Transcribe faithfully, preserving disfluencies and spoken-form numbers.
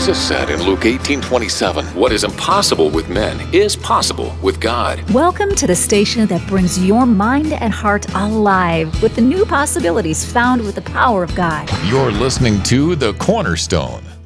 Jesus said in Luke eighteen twenty-seven, what is impossible with men is possible with God. Welcome to the station that brings your mind and heart alive with the new possibilities found with the power of God. You're listening to The Cornerstone